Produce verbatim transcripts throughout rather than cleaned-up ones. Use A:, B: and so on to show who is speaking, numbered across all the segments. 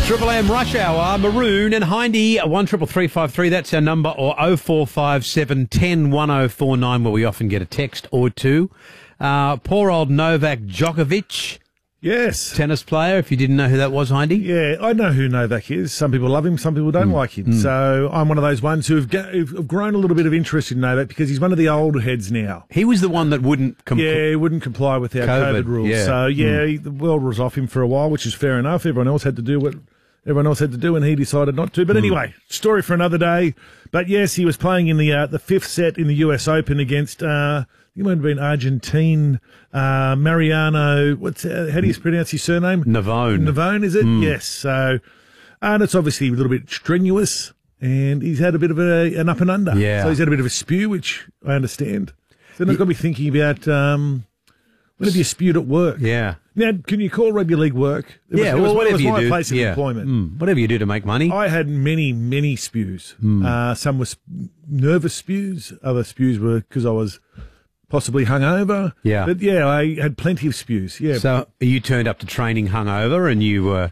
A: Triple M Rush Hour, Maroon and Hindy, one triple three five three, that's our number, or oh four five seven, one oh one oh four nine, where we often get a text or two. Uh, poor old Novak Djokovic.
B: Yes.
A: Tennis player, if you didn't know who that was, Hindy.
B: Yeah, I know who Novak is. Some people love him, some people don't mm. like him. Mm. So I'm one of those ones who've, go- who've grown a little bit of interest in Novak because he's one of the old heads now.
A: He was the one that wouldn't comply.
B: Yeah, he wouldn't comply with our COVID, COVID rules.
A: Yeah.
B: So, yeah,
A: mm.
B: he, the world was off him for a while, which is fair enough. Everyone else had to do what everyone else had to do, and he decided not to. But mm. anyway, story for another day. But, yes, he was playing in the uh, the fifth set in the U S Open against... Uh, He might have been Argentine, uh, Mariano, what's, uh, how do you pronounce his surname?
A: Navone.
B: Navone, is it?
A: Mm.
B: Yes. So, and it's obviously a little bit strenuous, and he's had a bit of a, an up and under.
A: Yeah.
B: So he's had a bit of a spew, which I understand. So then I've got to be thinking about, um, when have you spewed at work?
A: Yeah.
B: Now, can you call rugby league work? It
A: yeah,
B: was,
A: well,
B: it was,
A: whatever
B: it was
A: you
B: my
A: do.
B: place of
A: yeah.
B: employment.
A: Mm. Whatever you do to make money.
B: I had many, many spews.
A: Mm.
B: Uh, some were sp- nervous spews. Other spews were because I was... possibly hungover.
A: Yeah.
B: But yeah, I had plenty of spews. Yeah.
A: So you turned up to training hungover and you uh,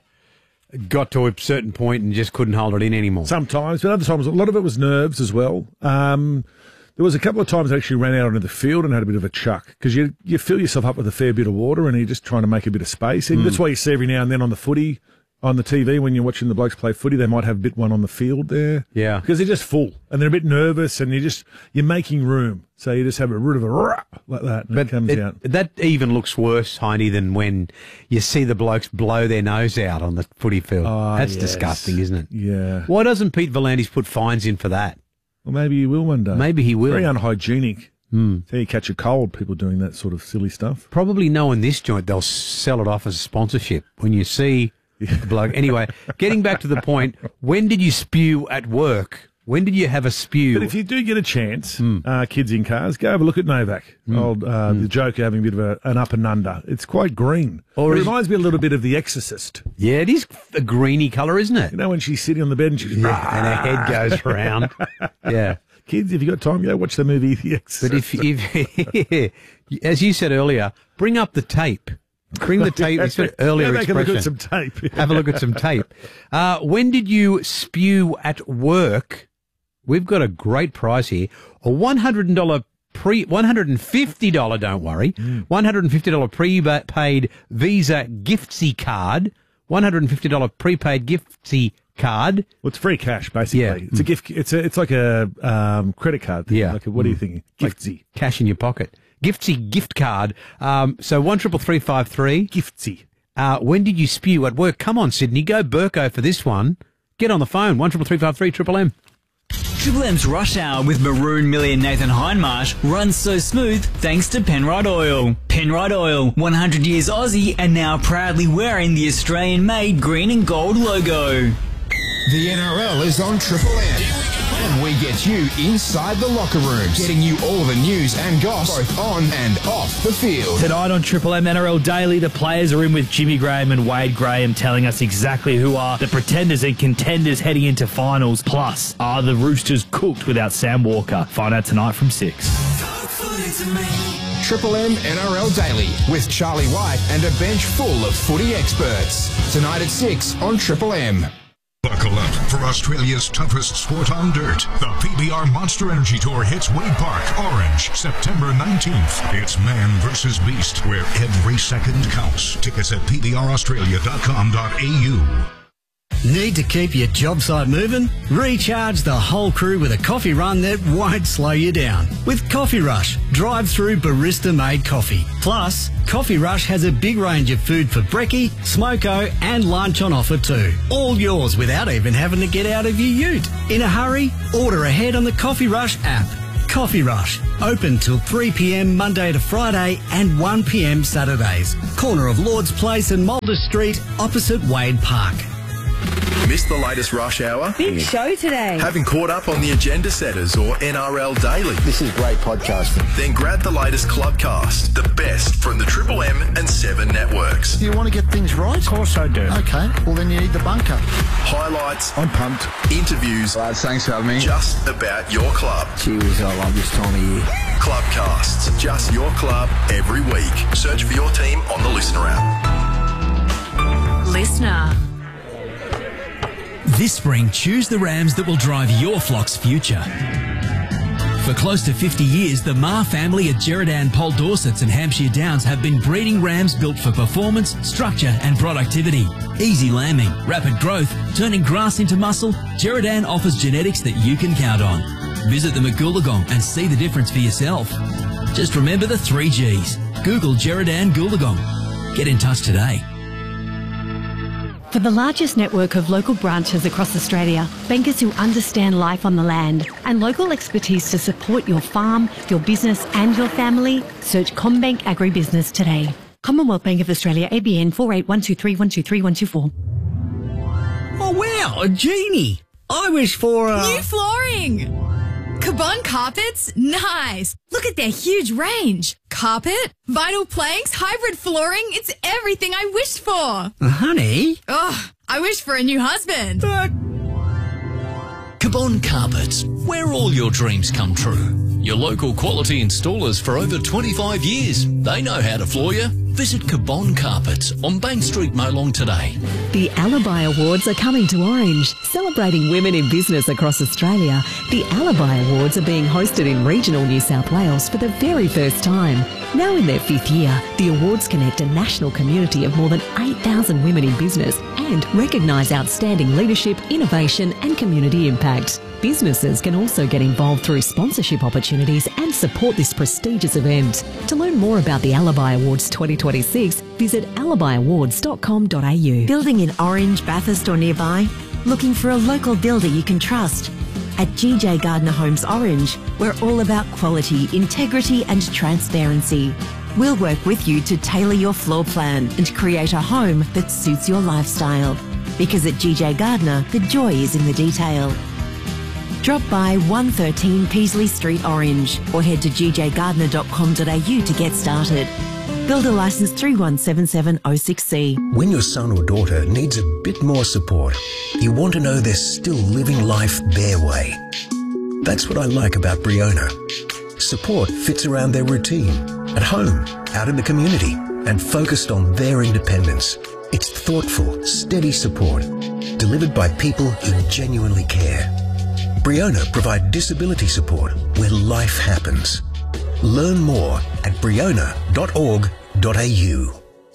A: got to a certain point and just couldn't hold it in anymore.
B: Sometimes, but other times, a lot of it was nerves as well. Um, there was a couple of times I actually ran out onto the field and had a bit of a chuck because you you fill yourself up with a fair bit of water and you're just trying to make a bit of space. And mm. that's why you see every now and then on the footy, on the T V, when you're watching the blokes play footy, they might have a bit one on the field there.
A: Yeah.
B: Because they're just full and they're a bit nervous and you just, you're making room. So you just have a root of a rah, like that and
A: but
B: it comes
A: it,
B: out.
A: That even looks worse, Hindy, than when you see the blokes blow their nose out on the footy field.
B: Oh,
A: That's
B: yes.
A: disgusting, isn't it?
B: Yeah.
A: Why doesn't Pete Volandis put fines in for that?
B: Well, maybe he will one day.
A: Maybe he will.
B: Very unhygienic.
A: Mm.
B: So you catch a cold, people doing that sort of silly stuff.
A: Probably knowing this joint, they'll sell it off as a sponsorship. When you see the bloke. Anyway, getting back to the point, when did you spew at work? When did you have a spew?
B: But if you do get a chance,
A: mm.
B: uh, kids in cars, go have a look at Novak. Mm. Old uh, mm. the Joker having a bit of a, an up and under. It's quite green. Or it is, reminds me a little bit of The Exorcist.
A: Yeah, it is a greeny colour, isn't it?
B: You know when she's sitting on the bed and she's
A: yeah, and her head goes round. Yeah.
B: Kids, if you've got time, go watch the movie The Exorcist.
A: But if, if as you said earlier, bring up the tape. Bring the tape. It's an earlier
B: Go back and
A: expression.
B: look at some tape.
A: Have a look at some tape. Uh, when did you spew at work? We've got a great price here. A one hundred dollars pre, one hundred fifty dollars, don't worry, mm. one hundred fifty dollars prepaid Visa Giftsy card, one hundred fifty dollars prepaid Giftsy card.
B: Well, it's free cash, basically.
A: Yeah.
B: It's a gift. It's a, it's like a um, credit card thing.
A: Yeah.
B: Like a, what mm. are you thinking? Giftsy.
A: Like cash in your pocket. Giftsy gift card. Um, so one triple three five three.
B: Giftsy.
A: Uh, when did you spew at work? Come on, Sydney. Go Burko for this one. Get on the phone. One triple three five three Triple M.
C: Triple M's Rush Hour with Maroon, Millie and Nathan Hindmarsh runs so smooth thanks to Penrite Oil. Penrite Oil, one hundred years Aussie and now proudly wearing the Australian-made green and gold logo.
D: The N R L is on Triple M. And we get you inside the locker rooms, getting you all the news and goss, both on and off the field.
E: Tonight on Triple M N R L Daily, the players are in with Jimmy Graham and Wade Graham telling us exactly who are the pretenders and contenders heading into finals. Plus, are the Roosters cooked without Sam Walker? Find out tonight from six.
D: Triple M N R L Daily with Charlie White and a bench full of footy experts. Tonight at six on Triple M.
F: Buckle up for Australia's toughest sport on dirt. The P B R Monster Energy Tour hits Wade Park, Orange, September nineteenth. It's man versus beast, where every second counts. Tickets at p b r australia dot com dot a u.
G: Need to keep your job site moving? Recharge the whole crew with a coffee run that won't slow you down. With Coffee Rush, drive-through barista-made coffee. Plus, Coffee Rush has a big range of food for brekkie, smoko and lunch on offer too. All yours without even having to get out of your ute. In a hurry? Order ahead on the Coffee Rush app. Coffee Rush, open till three p m Monday to Friday and one p m Saturdays. Corner of Lord's Place and Mulder Street, opposite Wade Park.
H: Missed the latest Rush Hour?
I: Big show today.
H: Haven't caught up on the Agenda Setters or N R L Daily?
J: This is great podcasting.
H: Then grab the latest Clubcast, the best from the Triple M and Seven networks.
J: Do you want to get things right? Of
E: course I do.
J: Okay, well then you need the bunker.
H: Highlights.
J: I'm pumped.
H: Interviews.
J: Lads, thanks for having me.
H: Just about your club.
J: Gee whiz, I love this time of year.
H: Clubcasts, just your club every week. Search for your team on the Listener app.
I: Listener. This spring, choose the rams that will drive your flock's future. For close to fifty years, the Marr family at Geradan Poll Dorsets and Hampshire Downs have been breeding rams built for performance, structure and productivity. Easy lambing, rapid growth, turning grass into muscle, Geradan offers genetics that you can count on. Visit them at Goolagong and see the difference for yourself. Just remember the three G's. Google Geradan Goolagong. Get in touch today.
K: For the largest network of local branches across Australia, bankers who understand life on the land, and local expertise to support your farm, your business and your family, search CommBank Agribusiness today. Commonwealth Bank of Australia, A B N four eight one two three one two three one two four.
G: Oh wow, a genie! I wish for a...
L: New flooring! Cabon Carpets? Nice! Look at their huge range. Carpet, vinyl planks, hybrid flooring, it's everything I wished for.
G: Uh, honey?
L: Oh, I wish for a new husband.
G: Uh...
M: Cabon Carpets, where all your dreams come true. Your local quality installers for over twenty-five years. They know how to floor you. Visit Cabon Carpets on Bank Street, Molong today.
N: The Alibi Awards are coming to Orange. Celebrating women in business across Australia, the Alibi Awards are being hosted in regional New South Wales for the very first time. Now in their fifth year, the awards connect a national community of more than eight thousand women in business and recognise outstanding leadership, innovation and community impact. Businesses can also get involved through sponsorship opportunities and support this prestigious event. To learn more about the Alibi Awards twenty twenty-six, visit alibi awards dot com dot a u.
O: Building in Orange, Bathurst or nearby? Looking for a local builder you can trust? At G J Gardner Homes Orange, we're all about quality, integrity and transparency. We'll work with you to tailor your floor plan and create a home that suits your lifestyle. Because at G J Gardner, the joy is in the detail. Drop by one thirteen Peasley Street, Orange, or head to g j gardner dot com dot a u to get started. Builder licence three one seven seven oh six C.
P: When your son or daughter needs a bit more support, you want to know they're still living life their way. That's what I like about Briona. Support fits around their routine, at home, out in the community, and focused on their independence. It's thoughtful, steady support, delivered by people who genuinely care. Briona provide disability support where life happens. Learn more at briona dot org dot a u.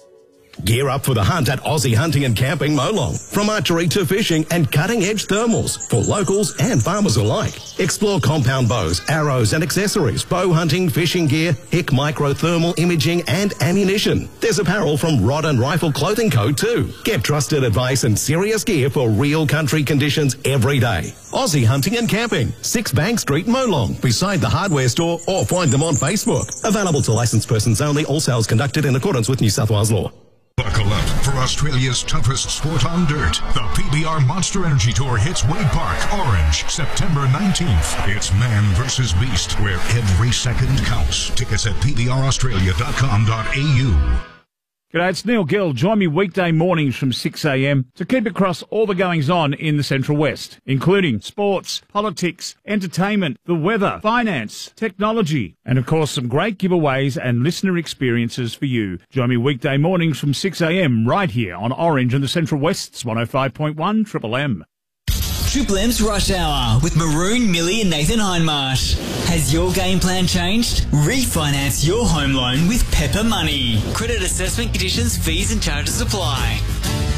Q: Gear up for the hunt at Aussie Hunting and Camping Molong. From archery to fishing and cutting-edge thermals for locals and farmers alike. Explore compound bows, arrows and accessories, bow hunting, fishing gear, Hick micro thermal imaging and ammunition. There's apparel from Rod and Rifle Clothing Co too. Get trusted advice and serious gear for real country conditions every day. Aussie Hunting and Camping, six Bank Street, Molong, beside the hardware store, or find them on Facebook. Available to licensed persons only. All sales conducted in accordance with New South Wales law.
F: Buckle up for Australia's toughest sport on dirt. The P B R Monster Energy Tour hits Wade Park, Orange, September nineteenth. It's man versus beast, where every second counts. Tickets at p b r australia dot com dot a u.
R: G'day, it's Neil Gill. Join me weekday mornings from six a m to keep across all the goings-on in the Central West, including sports, politics, entertainment, the weather, finance, technology, and of course some great giveaways and listener experiences for you. Join me weekday mornings from six a m right here on Orange and the Central West's one oh five point one Triple M.
C: Triple M's Rush Hour with Maroon, Millie and Nathan Hindmarsh. Has your game plan changed? Refinance your home loan with Pepper Money. Credit assessment conditions, fees and charges apply.